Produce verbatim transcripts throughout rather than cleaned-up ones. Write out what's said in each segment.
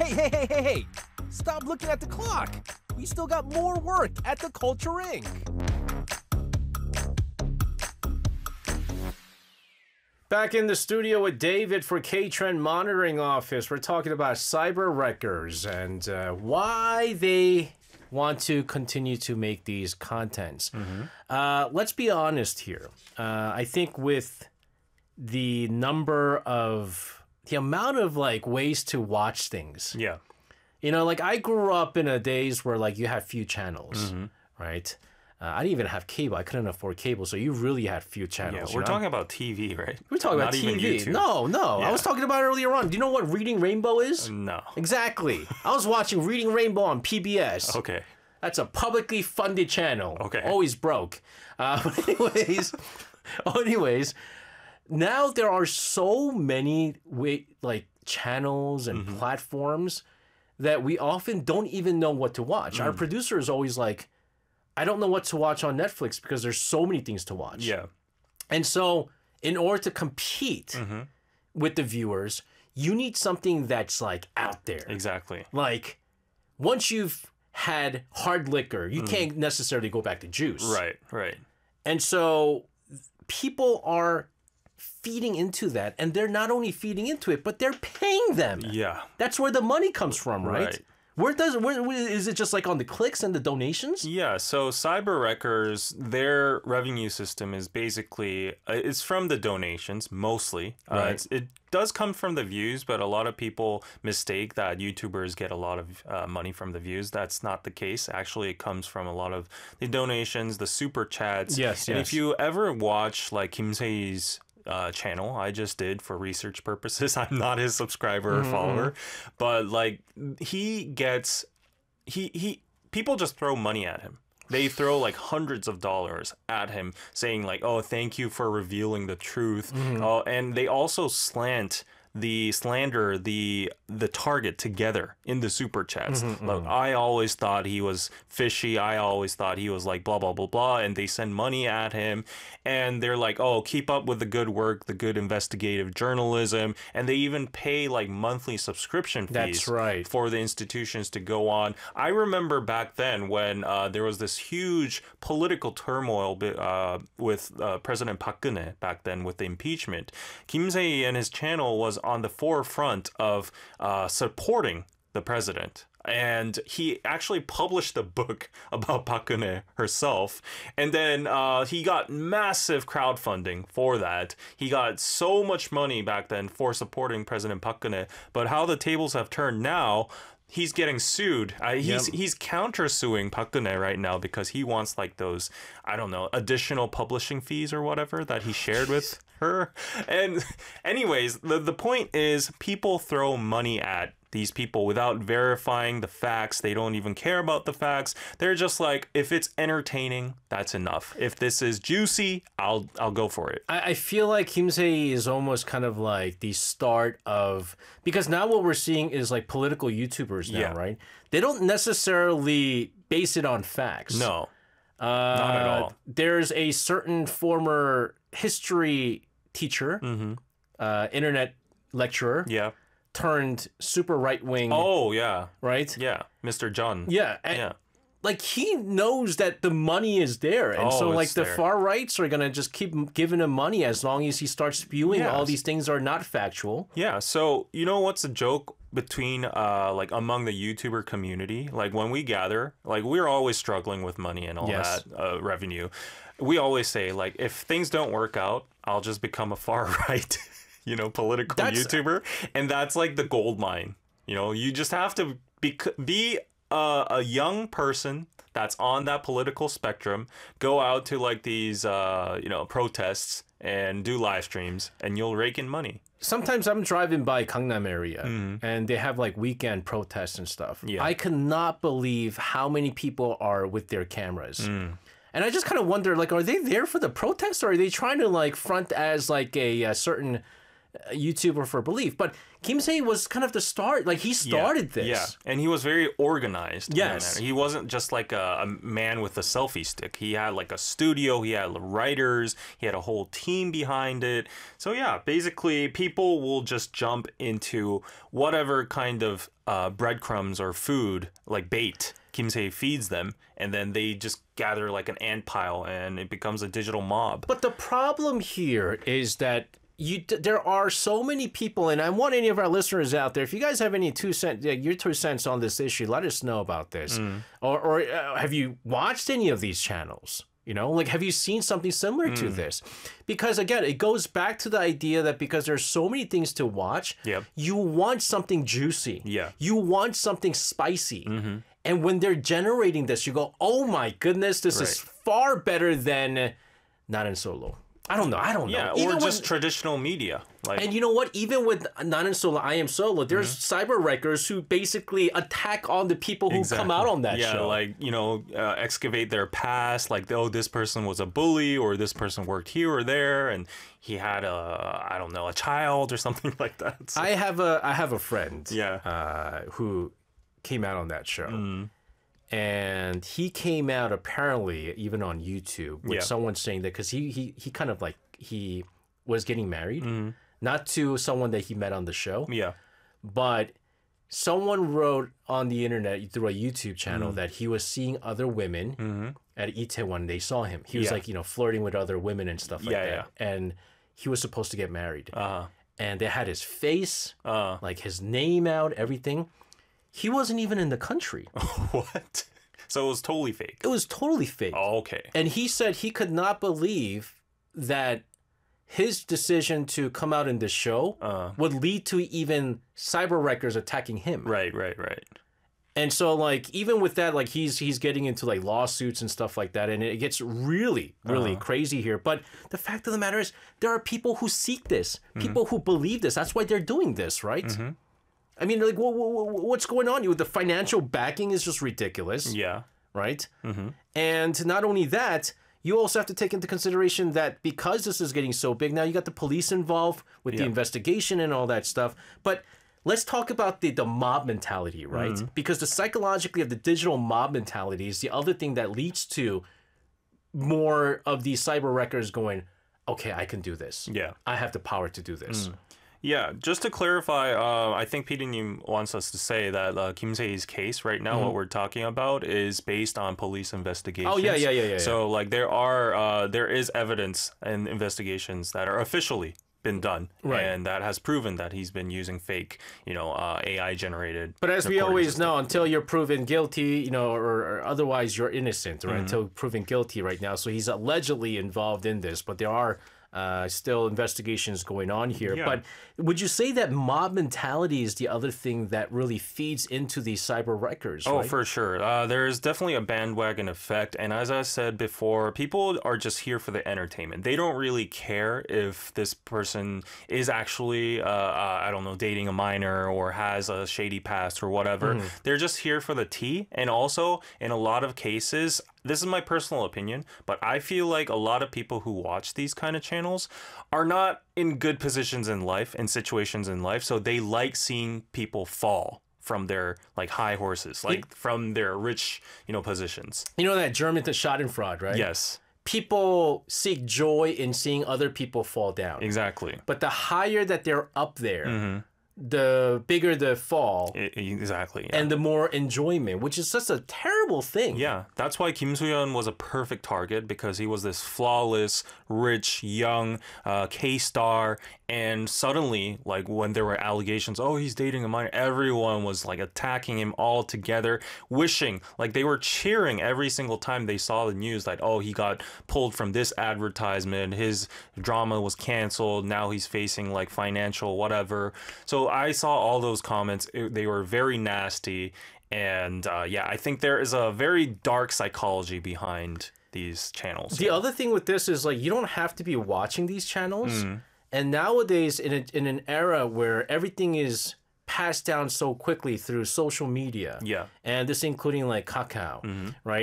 Hey, hey, hey, hey, hey! Stop looking at the clock! We still got more work at the Culture Incorporated. Back in the studio with David for K-Trend Monitoring Office. We're talking about cyber wreckers and uh, why they want to continue to make these contents. Mm-hmm. uh, let's be honest here. Uh, I think with the number of, the amount of like ways to watch things. Yeah. You know, like I grew up in a days where like you had few channels, mm-hmm. right? Uh, I didn't even have cable. I couldn't afford cable, so you really had few channels. Yeah, we're you know? talking about T V, right? We're talking Not about T V. Even no, no. Yeah. I was talking about it earlier on. Do you know what Reading Rainbow is? No. Exactly. I was watching Reading Rainbow on P B S. Okay. That's a publicly funded channel. Okay. Always broke. Uh, but anyways, anyways, now there are so many way, like channels and mm-hmm. platforms that we often don't even know what to watch. Mm. Our producer is always like, I don't know what to watch on Netflix because there's so many things to watch. Yeah. And so in order to compete mm-hmm. with the viewers, you need something that's like out there. Exactly. Like once you've had hard liquor, you mm. can't necessarily go back to juice. Right, right. And so people are feeding into that, and they're not only feeding into it, but they're paying them. Yeah. That's where the money comes from, right? Right. Where does where, where is it just like on the clicks and the donations? Yeah, so cyber wreckers, their revenue system is basically uh, it's from the donations mostly. Right. Uh, it's, it does come from the views, but a lot of people mistake that YouTubers get a lot of uh, money from the views. That's not the case. Actually, it comes from a lot of the donations, the super chats. Yes, and yes. if you ever watch like Kim Se-hee's Uh, channel, I just did for research purposes. I'm not his subscriber or mm-hmm. follower, but like he gets, he he people just throw money at him. They throw like hundreds of dollars at him, saying like, "Oh, thank you for revealing the truth," mm-hmm. uh, and they also slant the slander the the target together in the super chats. Mm-hmm, like, mm-hmm. I always thought he was fishy. I always thought he was like blah blah blah blah, and they send money at him, and they're like, oh, keep up with the good work, the good investigative journalism, and they even pay like monthly subscription fees. That's right. For the institutions to go on. I remember back then when uh, there was this huge political turmoil uh, with uh, President Park Geun-hye back then with the impeachment. Kim Se-hee and his channel was on the forefront of uh, supporting the president. And he actually published a book about Park Geun-hye herself. And then uh, he got massive crowdfunding for that. He got so much money back then for supporting President Park Geun-hye. But how the tables have turned now, he's getting sued. Uh, he's yep. he's counter-suing Park Geun-hye right now because he wants like those, I don't know, additional publishing fees or whatever that he shared with her. And anyways, the, the point is people throw money at these people without verifying the facts. They don't even care about the facts. They're just like, if it's entertaining, that's enough. If this is juicy, I'll I'll go for it. I, I feel like Kim Se-hee is almost kind of like the start of, because now what we're seeing is like political YouTubers now, yeah. right? They don't necessarily base it on facts. No, uh, not at all. There's a certain former history teacher, mm-hmm. uh, internet lecturer. Yeah. Turned super right wing. Oh yeah, right. Yeah, Mister John. Yeah, and yeah. Like he knows that the money is there, and oh, so like the there. far rights are gonna just keep giving him money as long as he starts spewing yes. all these things are not factual. Yeah. So you know what's a joke between uh like among the YouTuber community? Like when we gather, like we're always struggling with money and all yes. that uh, revenue. We always say like if things don't work out, I'll just become a far right. you know, political that's, YouTuber, and that's like the gold mine. You know, you just have to be be a, a young person that's on that political spectrum, go out to like these uh, you know, protests and do live streams, and you'll rake in money. Sometimes I'm driving by Gangnam area, mm-hmm. and they have like weekend protests and stuff. Yeah. I cannot believe how many people are with their cameras. Mm. And I just kind of wonder, like, are they there for the protest, or are they trying to like front as like a, a certain a YouTuber for belief. But Kim Se was kind of the start. Like, he started yeah, this. Yeah, and he was very organized. Yes. He wasn't just like a, a man with a selfie stick. He had like a studio, he had writers, he had a whole team behind it. So yeah, basically people will just jump into whatever kind of uh, breadcrumbs or food, like bait, Kim Se feeds them, and then they just gather like an ant pile and it becomes a digital mob. But the problem here is that you there are so many people, and I want any of our listeners out there, if you guys have any two cent, your two cents on this issue, let us know about this. Mm. Or, or uh, have you watched any of these channels? You know, like, have you seen something similar Mm. to this? Because again, it goes back to the idea that because there's so many things to watch, Yep. you want something juicy. Yeah. You want something spicy. Mm-hmm. And when they're generating this, you go, oh my goodness, this is Right. far better than Nanan Solo. I don't know. I don't know. Yeah, Even or when- just traditional media. Like and you know what? Even with Nanan Solo, I Am Solo, there's Mm-hmm. cyber wreckers who basically attack on the people who come out on that yeah, show. like, you know, uh, excavate their past, like, oh, this person was a bully, or this person worked here or there, and he had a, I don't know, a child or something like that. So, I have a I have a friend yeah. uh, who came out on that show. Mm. And he came out apparently even on YouTube with Yeah. someone saying that because he, he he kind of like he was getting married, Mm. not to someone that he met on the show, Yeah. but someone wrote on the internet through a YouTube channel Mm. that he was seeing other women Mm-hmm. at Itaewon when they saw him. He was Yeah. like, you know, flirting with other women and stuff like Yeah, that. And he was supposed to get married. Uh, And they had his face, uh, like his name out, everything. He wasn't even in the country. what? So it was totally fake. It was totally fake. Oh, okay. And he said he could not believe that his decision to come out in this show Uh, would lead to even cyber wreckers attacking him. right, right, right. And so like even with that, like he's he's getting into like lawsuits and stuff like that, and it gets really, really Uh-huh. crazy here. But the fact of the matter is there are people who seek this, Mm-hmm. people who believe this. That's why they're doing this, right? I mean, like, wh- wh- wh- what's going on? You, the financial backing is just ridiculous, Yeah. right? Mm-hmm. And not only that, you also have to take into consideration that because this is getting so big now, you got the police involved with the Yeah. investigation and all that stuff. But let's talk about the, the mob mentality, right? Mm-hmm. Because the psychologically of the digital mob mentality is the other thing that leads to more of these cyber wreckers going, okay, I can do this. Yeah. I have the power to do this. Yeah, just to clarify, uh, I think P D Nim wants us to say that uh, Kim Se-hee case right now, what we're talking about, is based on police investigations. Mm-hmm. Oh, yeah, yeah, yeah, yeah, So, like, there are, uh, there is evidence and investigations that are officially been done, Right. and that has proven that he's been using fake, you know, uh, A I generated. But as we recordings always and stuff. know, until you're proven guilty, you know, or, or otherwise you're innocent, right? Mm-hmm. Until proven guilty right now. So he's allegedly involved in this, but there are uh, still investigations going on here. Yeah. But would you say that mob mentality is the other thing that really feeds into these cyber wreckers? Oh, right? for sure. Uh, there's definitely a bandwagon effect. And as I said before, people are just here for the entertainment. They don't really care if this person is actually, uh, uh, I don't know, dating a minor or has a shady past or whatever. They're just here for the tea. And also, in a lot of cases, this is my personal opinion, but I feel like a lot of people who watch these kind of channels are not in good positions in life and situations in life. So they like seeing people fall from their like high horses, like from their rich, you know, positions. You know that German Schadenfreude, right? Yes, People seek joy in seeing other people fall down. exactly. But the higher that they're up there, the bigger the fall. I- exactly. Yeah. And the more enjoyment, which is such a terrible thing. Yeah, that's why Kim Soo-yeon was a perfect target, because he was this flawless, rich, young uh, K-star, and suddenly, like when there were allegations, oh, he's dating a minor, everyone was like attacking him all together, wishing, like they were cheering every single time they saw the news that, oh, he got pulled from this advertisement, his drama was canceled, now he's facing like financial whatever. So I saw all those comments. It- they were very nasty. And uh, yeah, I think there is a very dark psychology behind these channels. The other thing with this is like you don't have to be watching these channels. Mm-hmm. And nowadays, in a, in an era where everything is passed down so quickly through social media, Yeah. and this including like Kakao, right?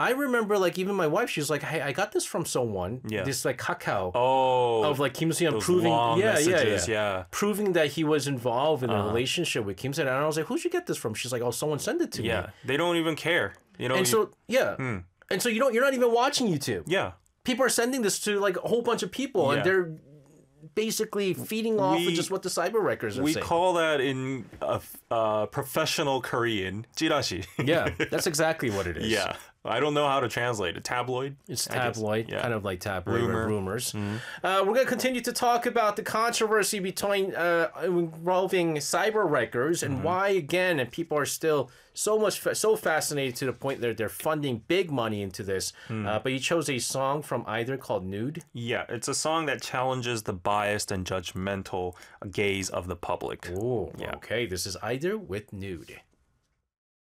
I remember, like, even my wife, she was like, hey, I got this from someone. Yeah. This, like, kakao Oh, of, like, Kim Soo-hyun those proving, long yeah, yeah, messages, yeah, yeah. proving that he was involved in a Uh-huh. relationship with Kim Soo-hyun. And I was like, who'd you get this from? She's like, oh, someone sent it to me. Yeah, they don't even care. You know. And you- so, yeah. And so you don't, you're not even watching YouTube. yeah. People are sending this to, like, a whole bunch of people, Yeah. and they're basically feeding off We- of just what the cyber wreckers are We saying. call that in uh, uh, professional Korean 찌라시. Yeah, that's exactly what it is. Yeah. I don't know how to translate it. Tabloid? It's I guess. tabloid, Yeah. kind of like tabloid Rumor. rumors. Uh, we're going to continue to talk about the controversy between uh, involving cyber wreckers and why, again, and people are still so much fa- so fascinated to the point that they're funding big money into this. Uh, but you chose a song from either called "Nude." Yeah, it's a song that challenges the biased and judgmental gaze of the public. Oh, okay. This is either with "Nude."